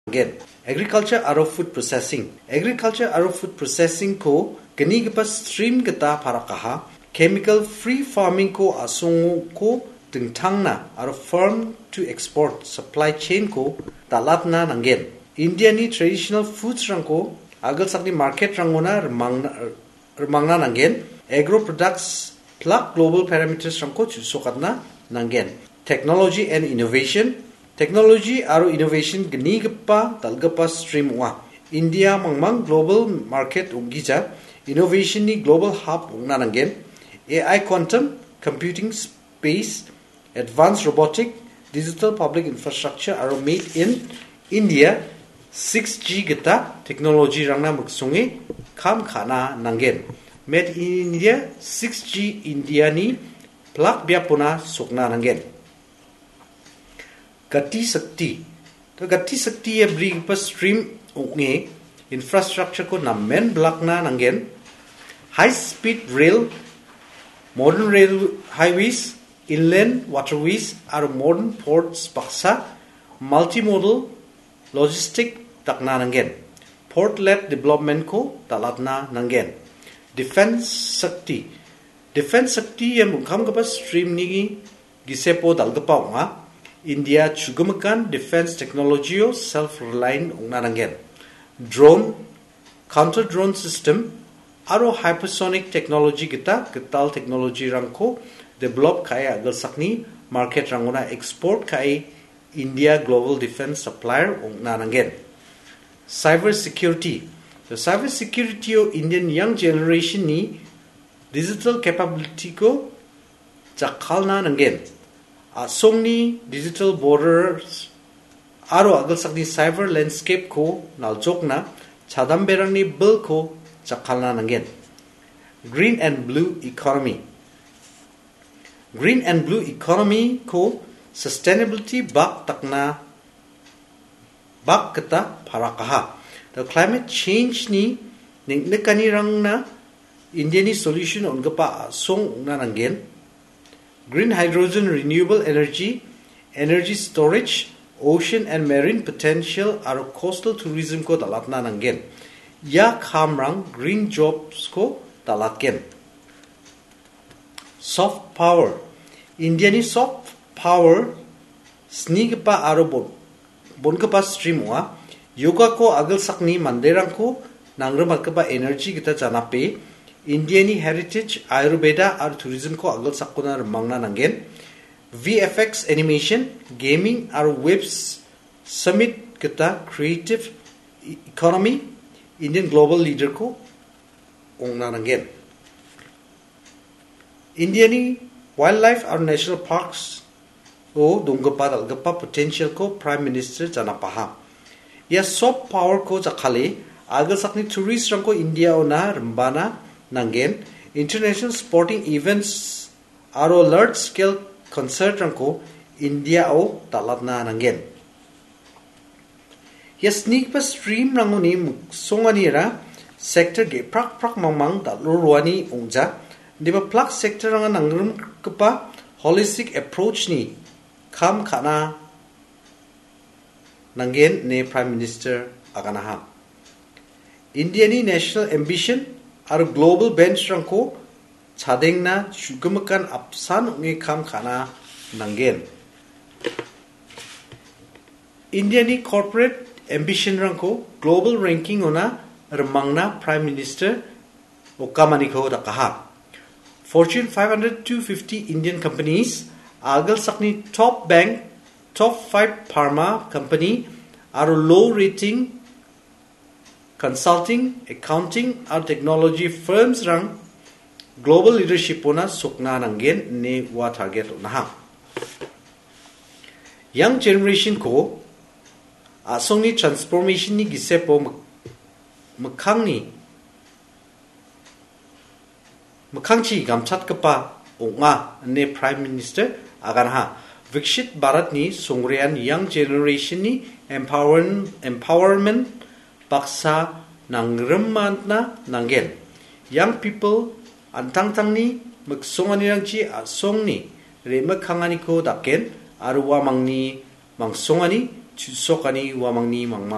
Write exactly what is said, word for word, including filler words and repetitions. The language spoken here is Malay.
Again, agriculture aro food processing. Agriculture aro food processing ko kani gapa stream gata parakaha chemical free farming ko asung ko tengtangna aro farm to export supply chain ko talatna nangen. India ni traditional foods rangko agal sakni market rangona remangna remangna nangen. Agro products plug global parameters rangko chusokatna nangen. Technology and innovation. Technology aro innovation gani gapa talgapa stream wa. India mangmang global market ugija innovation ni global hub ungna nangen. A I quantum computing space advanced robotic digital public infrastructure aro made in India. six G gata technology rangna muksungi kam khana nangen. Made in India six G India ni plug biapuna sukna nangen. Gati Sakti. To Gati Sakti ye bring pa stream unge infrastructure ko na men block na nangen. High speed rail, modern rail highways, inland waterways are modern ports paksa, multimodal logistic takna nangen. Port led development ko talatna nangen. Defense Sakti. Defense Sakti ye mukham ka pa stream ni gisepo dalgapa nga. India chugamakan defense technology o self-reliant ungnanangen. Drone, counter-drone system, aro hypersonic technology kita, ketal technology rangko, develop kaya agal sakni, market rangona export kaya India global defense supplier ungnanangen. Cyber security. The cyber security o Indian young generation ni digital capability ko chakalna nangen. Asong ni digital borders aro agal sakni cyber landscape ko naljok na chadam berang ni bil ko chakalna nangen. Green and blue economy. Green and blue economy ko sustainability bak takna bak kata parakaha. The climate change ni niknikani rang na India ni solution on gapa asong na nangen. Green hydrogen, renewable energy, energy storage, ocean and marine potential are coastal tourism ko talatna nangen. Ya khamrang green jobs ko talatken. Soft power. India ni soft power snigpa aro bon bonkapa stream wa. Yoga ko agal sakni manderang ko nangramat ka energy kita janape. India ni heritage, Ayurveda or tourism ko agal sakuna mangna nangen. V F X animation, gaming or webs summit kita creative economy, Indian global leader ko ongna nangen. India ni wildlife or national parks o dungapa dalgapa potential ko prime minister janapaha. Ya soft power ko jakale agal sakni tourist rang ko India ona rambana nangen. International sporting events aro large scale concert rangko India o talatna nangen. Ya sneak pa stream rangoni songani ra sector ge prak prak mamang talurwani ungja diba plak sector ranga nangrum kapa holistic approach ni kam khana nangen ne prime minister aganaha. India ni national ambition aro global bench rangko chadengna chugamakan apsan unge kam khana nangen. India ni corporate ambition rangko global ranking ona remangna prime minister okamani ko dakaha. Fortune five hundred to fifty Indian companies agal sakni top bank top five pharma company aro low rating consulting, accounting, or technology firms rang global leadership ona sukna nangen ne wa target naha. Young generation ko asong ni transformation ni gisepo mekang ni mekang chi gamchat kapa onga ne prime minister agan ha. Vikshit Bharat ni sungrian young generation ni empowerment empowerment paksa nangreman na nangen. Young people antang tang ni magsongani rang chi asong ni remakangani ko daken aru wamang ni mangsongani chusokani wamang ni mangma